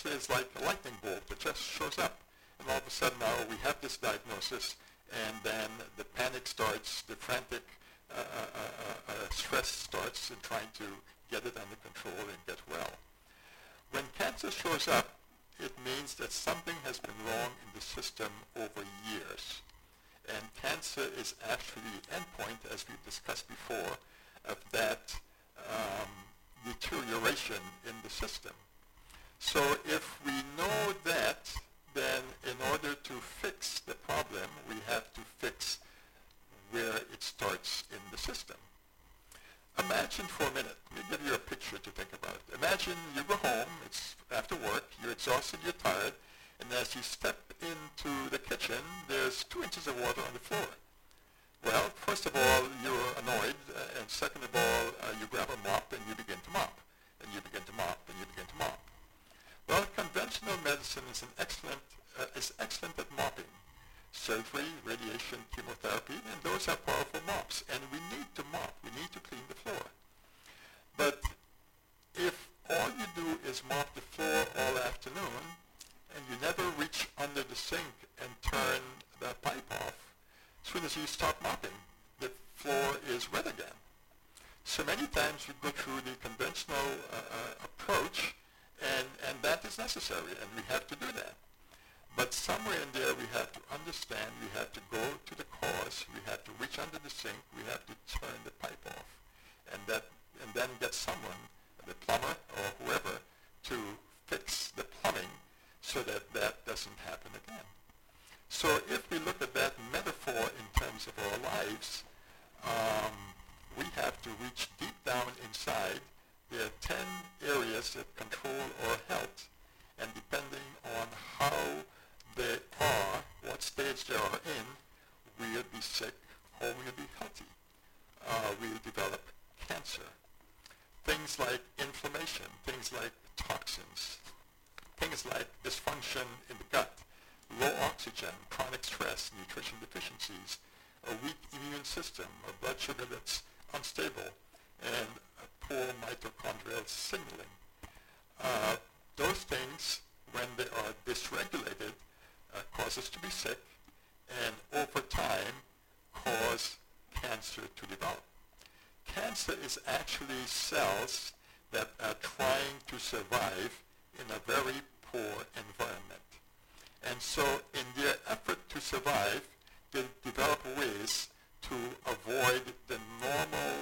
cancer is like a lightning bolt that just shows up. And all of a sudden now we have this diagnosis, and then the panic starts, the frantic stress starts in trying to get it under control and get well. When cancer shows up, it means that something has been wrong in the system over years. And cancer is actually the endpoint, as we've discussed before, of that deterioration in the system. So if we know that, then in order to fix the problem, we have to fix where it starts in the system. Imagine for a minute, let me give you a picture to think about. Imagine you go home, it's after work, you're exhausted, you're tired, and as you step into the kitchen, there's 2 inches of water on the floor. Well, first of all, you're annoyed, and second of all, you grab a mop and you begin to mop, and you begin to mop, and you begin to mop. Well, conventional medicine is excellent at mopping. Surgery, radiation, chemotherapy, and those are powerful mops, and we need to mop, we need to clean the floor. But if all you do is mop the floor all afternoon, and you never reach under the sink and turn the pipe off, as soon as you stop mopping, the floor is wet again. So many times we go through the conventional approach, and that is necessary, and we have to do that. But somewhere in there we have to understand, we have to go to the cause, we have to reach under the sink, we have to turn the pipe off, and then get someone, the plumber or whoever, to fix the plumbing so that that doesn't happen again. So if we look at that metaphor in terms of our lives, we have to reach deep down inside. There are 10 areas that control our health, and depending on how they are, what stage they are in, we'll be sick or we'll be healthy. We'll develop cancer. Things like inflammation, things like toxins, things like dysfunction in the gut, low oxygen, chronic stress, nutrition deficiencies, a weak immune system, a blood sugar that's unstable, and a poor mitochondrial signaling. Those things, when they are dysregulated, cause us to be sick, and over time cause cancer to develop. Cancer is actually cells that are trying to survive in a very poor environment. And so in their effort to survive, they develop ways to avoid the normal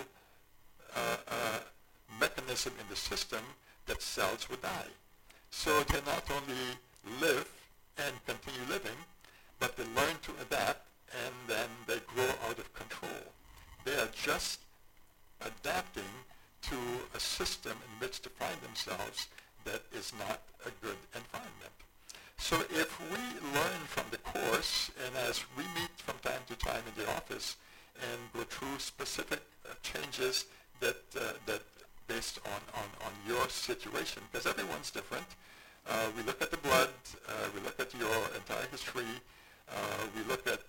mechanism in the system that cells would die. So they not only live and continue living, but they learn to adapt, and then they grow out of control. They are just adapting to a system in which to find themselves that is not a good environment. So if we learn from the course, and as we meet from time to time in the office and go through specific changes that based on your situation, because everyone's different. We look at the blood, we look at your entire history, we look at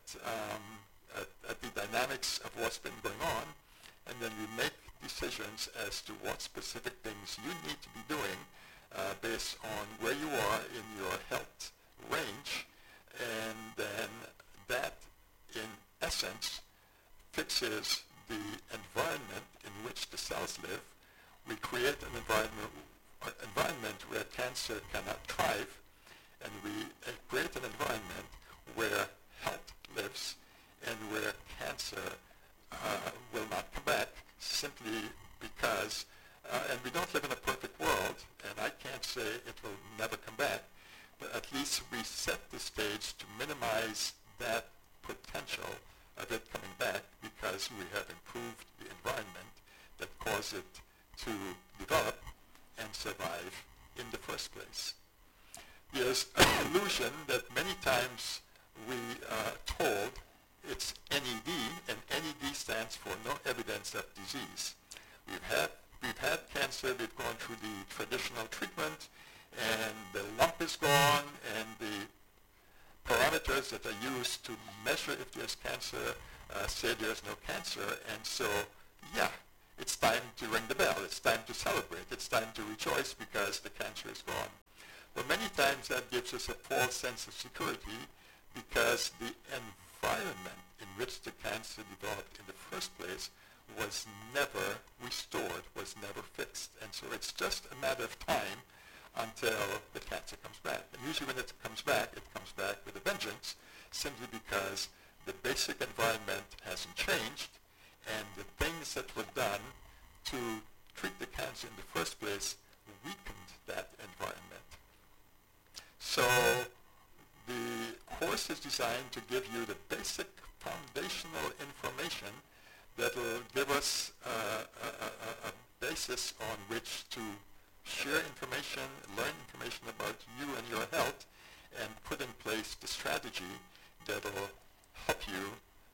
the dynamics of what's been going on, and then we make decisions as to what specific things you need to be doing based on where you are in your health range, and then that, in essence, fixes the environment in which the cells live. We create an environment where cancer cannot thrive, and we create an environment where health lives and where cancer will not come back, simply because, and we don't live in a perfect world, and I can't say it will never come back, but at least we set the stage to minimize that potential of it coming back, because we have improved the environment that caused it to develop and survive in the first place. There's an illusion that many times we are told it's NED, and NED stands for no evidence of disease. We've had cancer, we've gone through the traditional treatment, and the lump is gone, and the parameters that are used to measure if there's cancer say there's no cancer, and so, yeah, it's time to ring the bell, it's time to celebrate, it's time to rejoice because the cancer is gone. Well, many times that gives us a false sense of security because the environment in which the cancer developed in the first place was never restored, was never fixed. And so it's just a matter of time until the cancer comes back. And usually when it comes back with a vengeance, simply because the basic environment hasn't changed, and the things that were done to treat the cancer in the first place weakened that environment. So the course is designed to give you the basic foundational information that will give us a basis on which to share information, learn information about you and your health, and put in place the strategy that will help you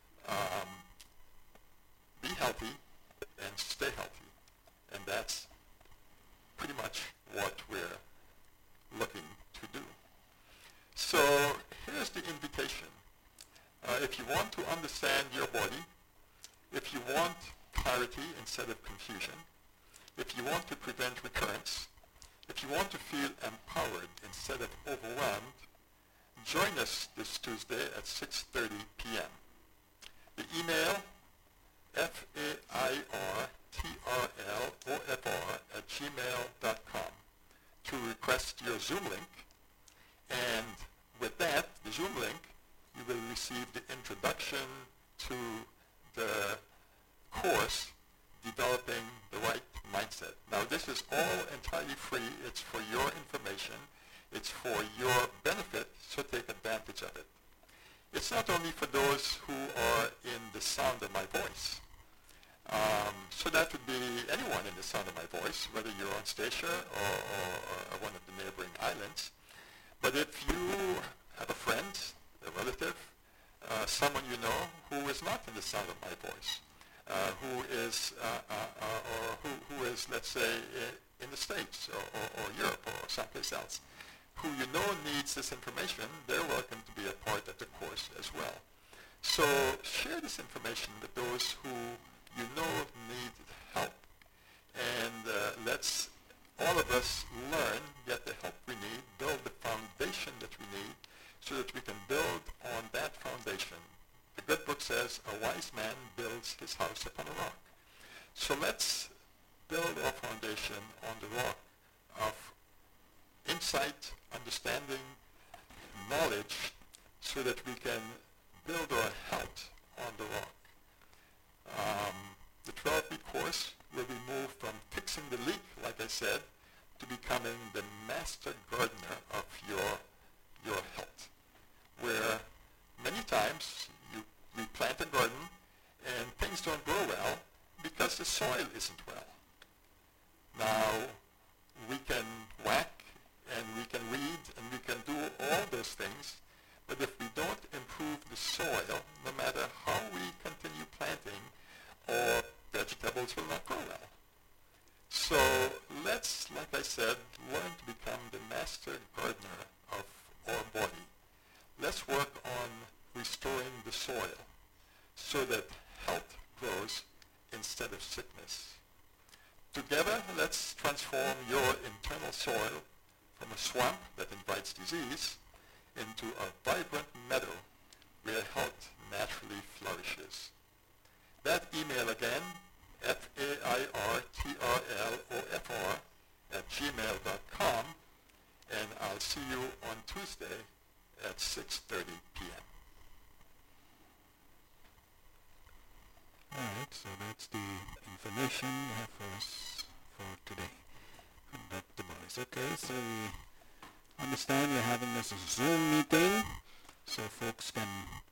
be healthy and stay healthy. And that's pretty much what we're looking to do. So here's the invitation. If you want to understand your body, if you want clarity instead of confusion, if you want to prevent recurrence, if you want to feel empowered instead of overwhelmed, join us this Tuesday at 6:30 p.m. The email, fairtrlofr@gmail.com, to request your Zoom link. And with that, the Zoom link, you will receive the introduction to the course, Developing the Right Mindset. Now, this is all entirely free. It's for your information. It's for your benefit, so take advantage of it. It's not only for those who are in the sound of my voice. So that would be anyone in the sound of my voice, whether you're on Statia or one of the neighboring islands. But if you have a friend, a relative, someone you know who is not in the sound of my voice, who is, let's say, in the States or Europe or someplace else, who you know needs this information, they're welcome to be a part of the course as well. So share this information with those who you know need help. And let's all of us learn, get the help we need, build the foundation that we need, so that we can build on that foundation. The good book says, a wise man builds his house upon a rock. So let's build our foundation on the rock of insight, understanding, knowledge, so that we can build our health on the rock. The 12-week course will be moved from fixing the leak, like I said, to becoming the master gardener of your health, where many times we plant a garden and things don't grow well because the soil isn't well. Now, we can whack and we can weed and we can do all those things, but if we don't improve the soil, no matter how we continue planting, our vegetables will not grow well. So let's, like I said, learn to become the master gardener of our body. Let's work on restoring the soil so that health grows instead of sickness. Together, let's transform your internal soil from a swamp that invites disease into a vibrant meadow where health naturally flourishes. That email again, fairtrlofr@gmail.com, and I'll see you on Tuesday at 6:30 p.m. All right, so that's the information you have for us for today. Conduct the boys. Okay, so we understand we're having this Zoom meeting, so folks can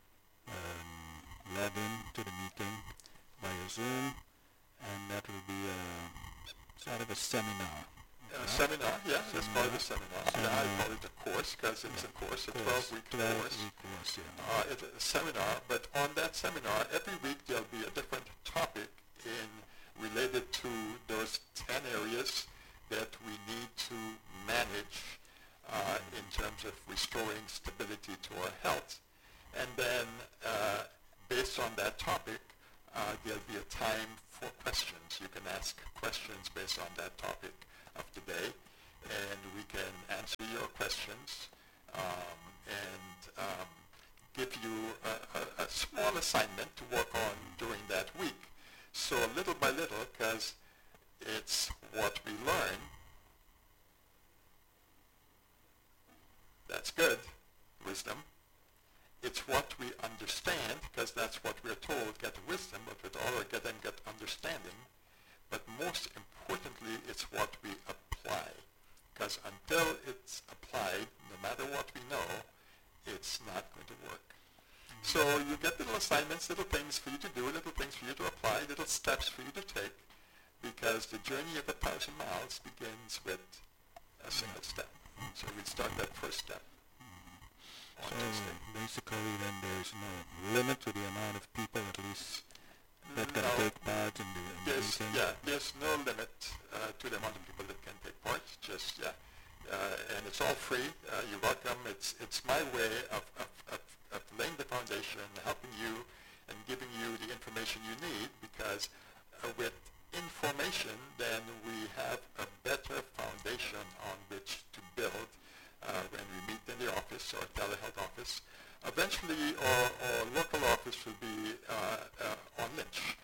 log in to the meeting via Zoom, and that will be sort of a seminar. Seminar, yeah, that's part of the seminar. Yeah, I call it a course because it's a course, a 12-week course. It's a seminar, but on that seminar, every week there'll be a different topic related to those 10 areas that we need to manage in terms of restoring stability to our health. And then, based on that topic, there'll be a time for questions. You can ask questions based on that topic of the day. and we can answer your questions and give you a small assignment to work on during that week. So little by little, because it's what we learn, that's good, wisdom. It's what we understand, because that's what we're told, get wisdom, but with all our get understanding. But most importantly, it's what we apply. Because until it's applied, no matter what we know, it's not going to work. So you get little assignments, little things for you to do, little things for you to apply, little steps for you to take, because the journey of 1,000 miles begins with a single step. So we start that first step on So Tuesday. basically then there's no limit to the amount of people at least that can No, take part in the meeting? there's no limit to the amount of people that can take part. Just and it's all free. You're welcome. It's my way of laying the foundation, helping you, and giving you the information you need. Because with information, then we have a better foundation on which to build when we meet in the office or telehealth office. Eventually, our local office will be on Lynch.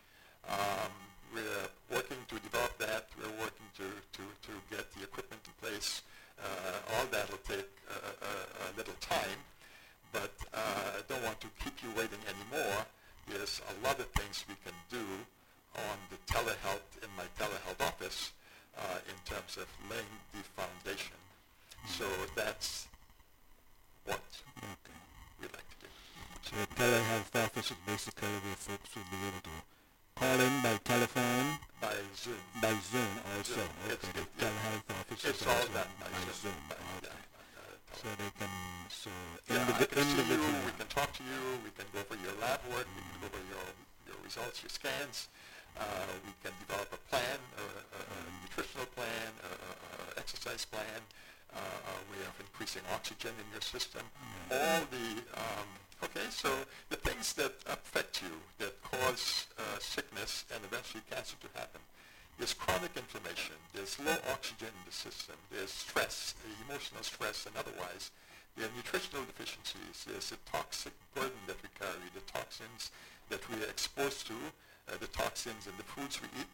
We're working to develop that. We're working to get the equipment in place. All that will take a little time, but I don't want to keep you waiting anymore. There's a lot of things we can do on the telehealth, in my telehealth office, in terms of laying the foundation. So that's what we like to do. So the telehealth office is basically where folks will be able to call in by telephone, By Zoom. by Zoom also. Zoom. Okay, the Yeah. telehealth office It's is all also done by Zoom. By, Okay. So they can, so I can see you, individual. we can talk to you, we can go over your lab work, we can go over your results, your scans, we can develop a plan, a nutritional plan, exercise plan, a way of increasing oxygen in your system. All the, so the things that affect you, that cause sickness and eventually cancer to happen. There's chronic inflammation, there's low oxygen in the system, there's stress, emotional stress and otherwise. There are nutritional deficiencies, there's a toxic burden that we carry, the toxins that we are exposed to, the toxins in the foods we eat,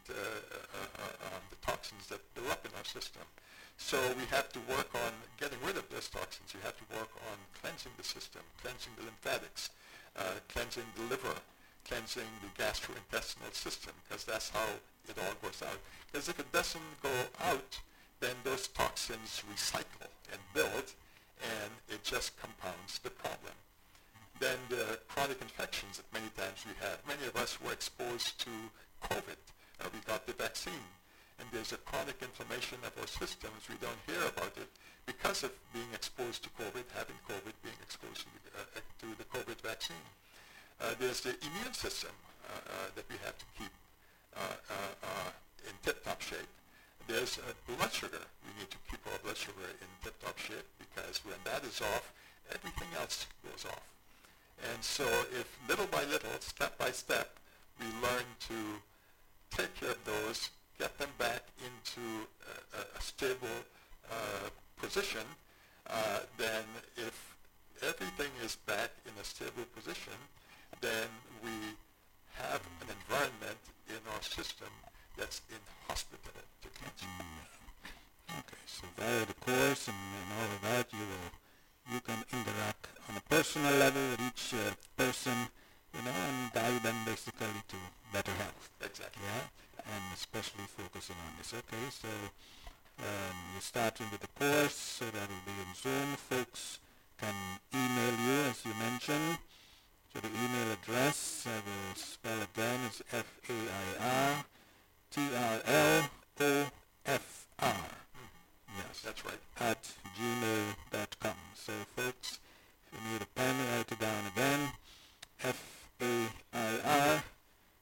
the toxins that build up in our system. So we have to work on getting rid of those toxins. We have to work on cleansing the system, cleansing the lymphatics, cleansing the liver, cleansing the gastrointestinal system, because that's how it all goes out. Because if it doesn't go out, then those toxins recycle and build, and it just compounds the problem. Then the chronic infections that many times we have. Many of us were exposed to COVID. We got the vaccine. And there's a chronic inflammation of our systems. We don't hear about it because of being exposed to COVID, having COVID, being exposed to the COVID vaccine. There's the immune system that we have to keep in tip-top shape. There's blood sugar. We need to keep our blood sugar in tip-top shape, because when that is off, everything else goes off. And so if little by little, step by step, we learn to take care of those, get them back into a stable position, then if everything is back in a stable position, then we have an environment in our system that's inhospitable to cancer. Okay, so via the course and all of that, you can interact on a personal level with each person, and guide them basically to better health. Exactly. Yeah, and especially focusing on this. Okay, so you're starting with the course, so that will be in Zoom. Folks can email you, as you mentioned. So the email address, I will spell again, is FAIRTRLOFR. Yes. That's right. At